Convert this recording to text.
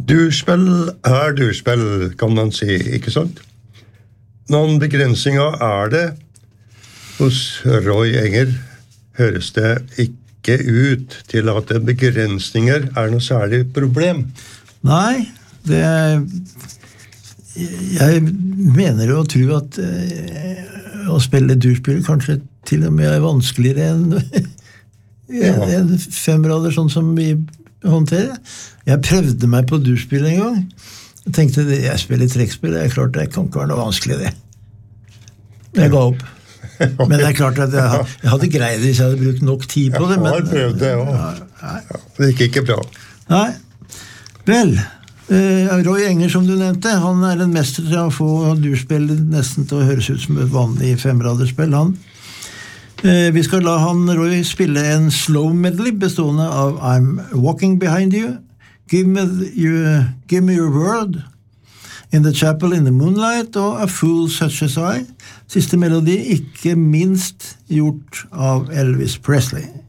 Durspill durspill, kan man si, ikke sant? Noen begrensninger det hos Roy Enger, høres det ikke ut til at begrensninger noe særlig problem. Nei, jeg mener å tro at å spille durspill kanskje til og med vanskeligere enn femrader, sånn som vi håndterer. Jeg prøvde meg på durspill en gang. Jeg tenkte, jeg spiller trekkspill, det klart det kan ikke være noe vanskelig det. Jeg ga opp. Men det klart at jeg hadde greid det hvis jeg hadde brukt nok tid på det. Jeg har prøvd det også. Det gikk ikke bra. Nei. Vel, Roy Enger som du nevnte, han en mester til å få durspill nesten til å høres ut som et vanlig femraderspill, han. Vi skal la Roy spille en slow medley bestående av I'm Walking Behind You, Give me your word, In the Chapel in the Moonlight og A Fool Such as I. Siste melodi, ikke minst gjort av Elvis Presley.